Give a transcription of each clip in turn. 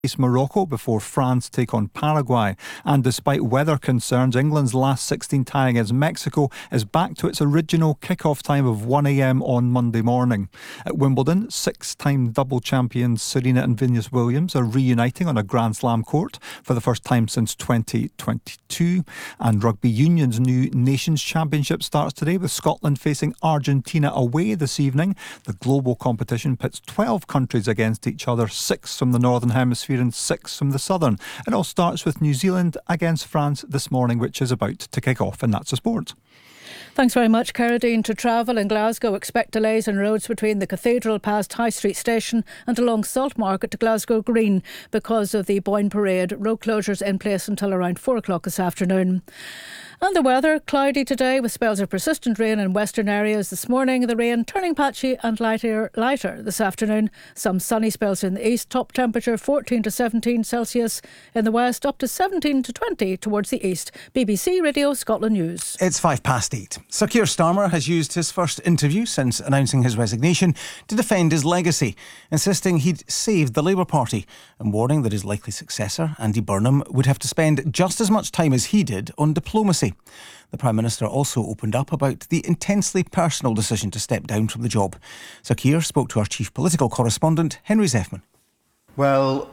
Morocco before France take on Paraguay. And despite weather concerns, England's last 16 tie against Mexico is back to its original kick-off time of 1 a.m. on Monday morning. At Wimbledon, six-time double champions Serena and Venus Williams are reuniting on a Grand Slam court for the first time since 2022. And Rugby Union's new Nations Championship starts today with Scotland facing Argentina away this evening. The global competition pits 12 countries against each other, 6 from the Northern Hemisphere and 6 from the Southern. It all starts with New Zealand against France this morning, which is about to kick off, and that's the sport. Thanks very much, Carradine. To travel in Glasgow, expect delays on roads between the Cathedral past High Street Station and along Salt Market to Glasgow Green because of the Boyne Parade. Road closures in place until around 4 o'clock this afternoon. And the weather, cloudy today with spells of persistent rain in western areas this morning. The rain turning patchy and lighter this afternoon. Some sunny spells in the east. Top temperature 14 to 17 Celsius. In the west, up to 17 to 20 towards the east. BBC Radio Scotland News. It's 8:05. Sir Keir Starmer has used his first interview since announcing his resignation to defend his legacy, insisting he'd saved the Labour Party and warning that his likely successor, Andy Burnham, would have to spend just as much time as he did on diplomacy. The Prime Minister also opened up about the intensely personal decision to step down from the job. Sir Keir spoke to our chief political correspondent, Henry Zeffman. Well,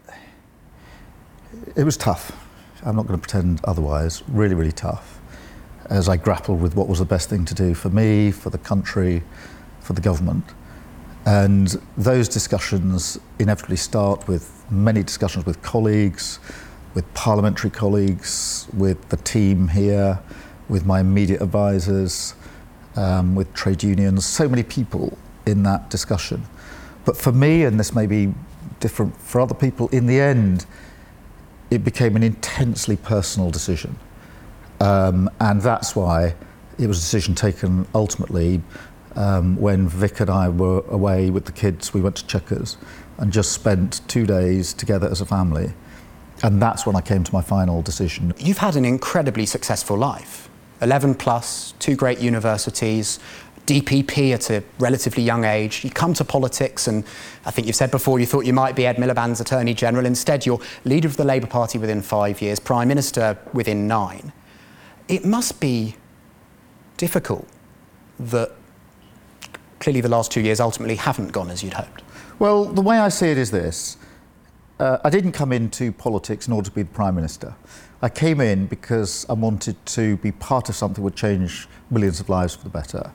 it was tough. I'm not going to pretend otherwise. Really, really tough. As I grappled with what was the best thing to do for me, for the country, for the government. And those discussions inevitably start with many discussions with colleagues, with parliamentary colleagues, with the team here, with my immediate advisors, with trade unions, so many people in that discussion. But for me, and this may be different for other people, in the end, it became an intensely personal decision. And that's why it was a decision taken ultimately when Vic and I were away with the kids. We went to Chequers and just spent 2 days together as a family. And that's when I came to my final decision. You've had an incredibly successful life. 11 plus, 2 great universities, DPP at a relatively young age. You come to politics and I think you've said before you thought you might be Ed Miliband's Attorney General. Instead, you're leader of the Labour Party within 5 years, Prime Minister within 9. It must be difficult that clearly the last 2 years ultimately haven't gone as you'd hoped. Well, the way I see it is this. I didn't come into politics in order to be the Prime Minister. I came in because I wanted to be part of something that would change millions of lives for the better.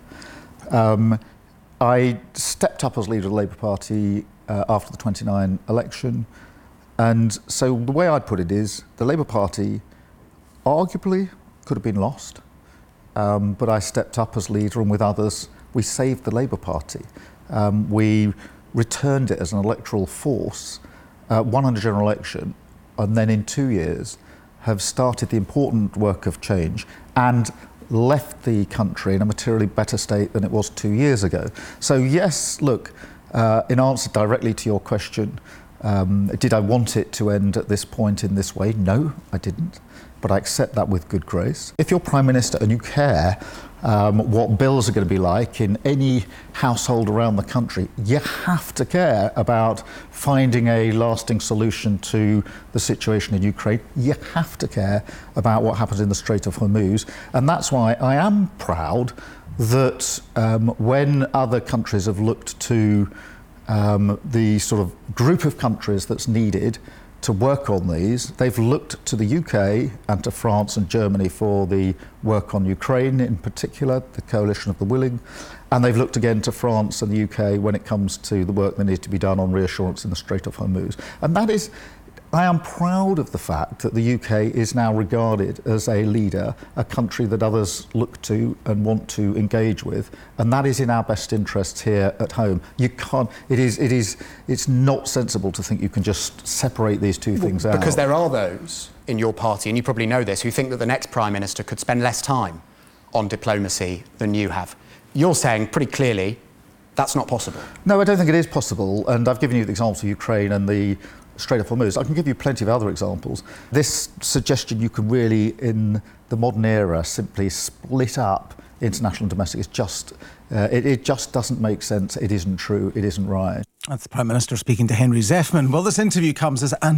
I stepped up as leader of the Labour Party after the 29 election. And so the way I'd put it is the Labour Party arguably could have been lost. But I stepped up as leader, and with others, we saved the Labour Party. We returned it as an electoral force, won a general election, and then in 2 years have started the important work of change and left the country in a materially better state than it was 2 years ago. So yes, look, in answer directly to your question, did I want it to end at this point in this way? No, I didn't. But I accept that with good grace. If you're Prime Minister and you care what bills are going to be like in any household around the country, you have to care about finding a lasting solution to the situation in Ukraine. You have to care about what happens in the Strait of Hormuz. And that's why I am proud that when other countries have looked to the sort of group of countries that's needed to work on these, they've looked to the UK and to France and Germany for the work on Ukraine in particular, the coalition of the willing, and they've looked again to France and the UK when it comes to the work that needs to be done on reassurance in the Strait of Hormuz. And that is, I am proud of the fact that the UK is now regarded as a leader, a country that others look to and want to engage with, and that is in our best interests here at home. You can't. It's not sensible to think you can just separate these two things out. Because there are those in your party, and you probably know this, who think that the next Prime Minister could spend less time on diplomacy than you have. You're saying pretty clearly that's not possible. No, I don't think it is possible, and I've given you the example of Ukraine and the Strait of Hormuz. I can give you plenty of other examples. This suggestion you can really, in the modern era, simply split up international and domestic. It's just, it just doesn't make sense. It isn't true. It isn't right. That's the Prime Minister speaking to Henry Zeffman. Well, this interview comes as